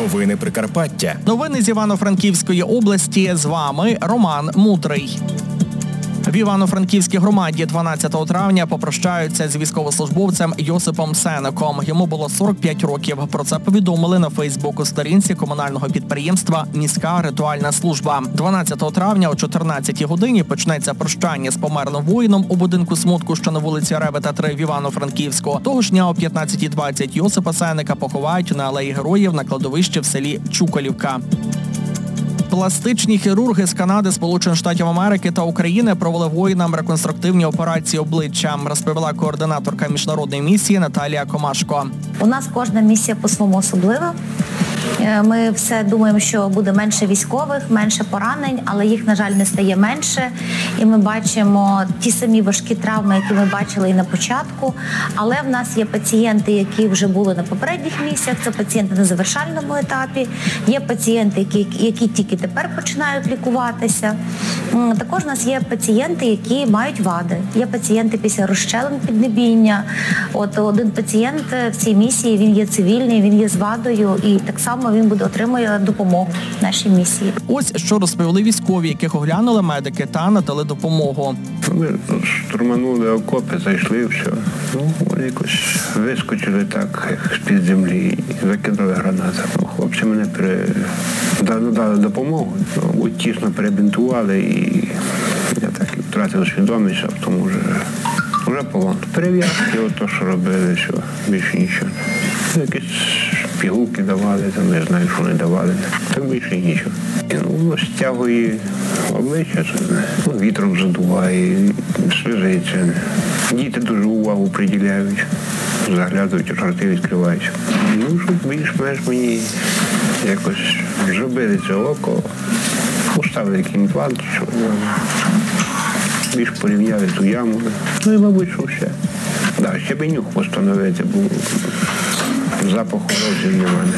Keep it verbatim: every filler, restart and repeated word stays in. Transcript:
Новини Прикарпаття. Новини з Івано-Франківської області. З вами Роман Мутрий. В Івано-Франківській громаді дванадцятого травня попрощаються з військовослужбовцем Йосипом Сенеком. Йому було сорок п'ять років. Про це повідомили на Фейсбуку-сторінці комунального підприємства «Міська ритуальна служба». дванадцятого травня о чотирнадцятій годині почнеться прощання з померлим воїном у будинку смутку, що на вулиці Ревета, три в Івано-Франківську. Того ж дня о п'ятнадцятій двадцять Йосипа Сенека поховають на алеї Героїв на кладовищі в селі Чуколівка. Пластичні хірурги з Канади, Сполучених Штатів Америки та України провели воїнам реконструктивні операції обличчя, розповіла координаторка міжнародної місії Наталія Комашко. У нас кожна місія по-своєму особлива. Ми все думаємо, що буде менше військових, менше поранень, але їх, на жаль, не стає менше. І ми бачимо ті самі важкі травми, які ми бачили і на початку. Але в нас є пацієнти, які вже були на попередніх місіях, це пацієнти на завершальному етапі, є пацієнти, які, які тільки тепер починають лікуватися. Також у нас є пацієнти, які мають вади. Є пацієнти після розщелин піднебіння. От один пацієнт в цій місії, він є цивільний, він є з вадою, і так само він буде отримує допомогу в нашій місії. Ось що розповіли військові, яких оглянули медики та надали допомогу. Ми штурманули окопи, зайшли, все. Ну, вони якось вискочили так, як з-під землі, і закинули гранатами. Ну, хлопці мене при... дали, дали допомогу, ну, тісно перебінтували, і я так і втратив свідомість, а тому вже, вже полон. Перев'язки, от то, що робили, все, більше нічого. Якісь пігулки давали, там не знаю, що не давали. Так більше нічого. І, ну, стягує обличчя, ну, вітром задуває, сльозиться. Діти дуже увагу приділяють, заглядують, рти відкриваються. Ну, щоб більш-менш мені якось зробили це око, поставили який імплант, щоб більш порівняли ту яму. Ну і, мабуть, що все. Да, ще б і нюх постановити, бо запах хороший для мене.